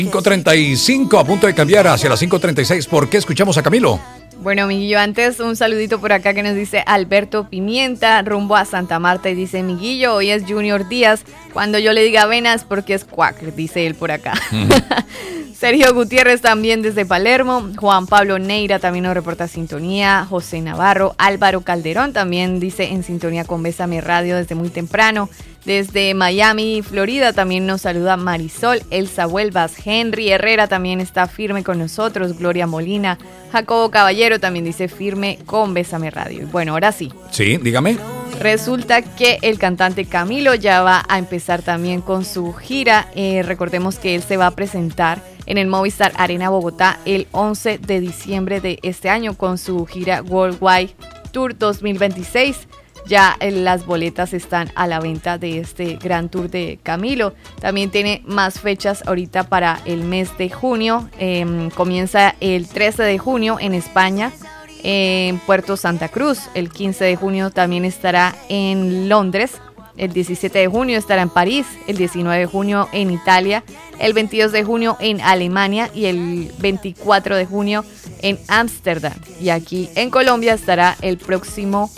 5:35, a punto de cambiar hacia las 5:36. ¿Por qué escuchamos a Camilo? Bueno, Miguillo, antes un saludito por acá que nos dice Alberto Pimienta, rumbo a Santa Marta, y dice: Miguillo, hoy es Junior Díaz, cuando yo le diga venas porque es cuac, dice él por acá. Sergio Gutiérrez también desde Palermo, Juan Pablo Neira también nos reporta sintonía, José Navarro, Álvaro Calderón también dice en sintonía con Bésame Radio desde muy temprano. Desde Miami, Florida, también nos saluda Marisol, Elsa Huelvas, Henry Herrera también está firme con nosotros, Gloria Molina, Jacobo Caballero también dice firme con Bésame Radio. Bueno, ahora sí. Sí, dígame. Resulta que el cantante Camilo ya va a empezar también con su gira. Recordemos que él se va a presentar en el Movistar Arena Bogotá el 11 de diciembre de este año con su gira Worldwide Tour 2026. Ya las boletas están a la venta de este gran tour de Camilo. También tiene más fechas ahorita para el mes de junio. Comienza el 13 de junio en España, en Puerto Santa Cruz. El 15 de junio también estará en Londres. El 17 de junio estará en París. El 19 de junio en Italia. El 22 de junio en Alemania. Y el 24 de junio en Ámsterdam. Y aquí en Colombia estará el próximo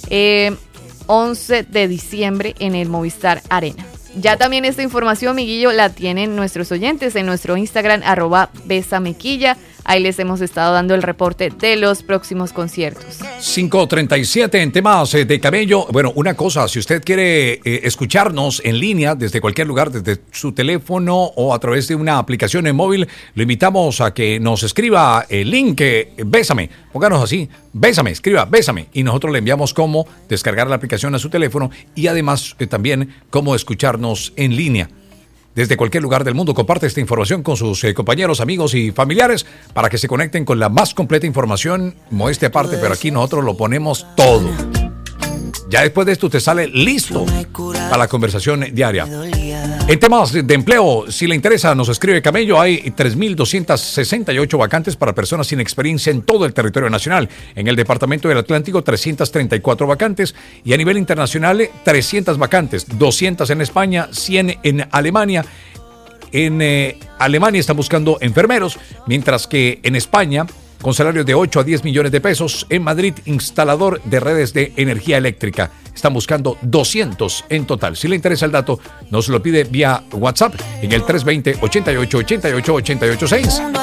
11 de diciembre en el Movistar Arena. Ya también esta información, Miguillo, la tienen nuestros oyentes en nuestro Instagram, @besamequilla. Ahí les hemos estado dando el reporte de los próximos conciertos. 5:37 en temas de cabello. Bueno, una cosa, si usted quiere escucharnos en línea desde cualquier lugar, desde su teléfono o a través de una aplicación en móvil, lo invitamos a que nos escriba el link Bésame. Pónganos así, Bésame, escriba Bésame, y nosotros le enviamos cómo descargar la aplicación a su teléfono y además también cómo escucharnos en línea. Desde cualquier lugar del mundo, comparte esta información con sus compañeros, amigos y familiares para que se conecten con la más completa información, modestia aparte, pero aquí nosotros lo ponemos todo. Ya después de esto te sale listo para la conversación diaria. En temas de empleo, si le interesa, nos escribe Camello, hay 3.268 vacantes para personas sin experiencia en todo el territorio nacional. En el departamento del Atlántico, 334 vacantes, y a nivel internacional, 300 vacantes, 200 en España, 100 en Alemania. En Alemania están buscando enfermeros, mientras que en España, con salarios de 8 a 10 millones de pesos. En Madrid, instalador de redes de energía eléctrica. Están buscando 200 en total. Si le interesa el dato, nos lo pide vía WhatsApp en el 320-88-88-886.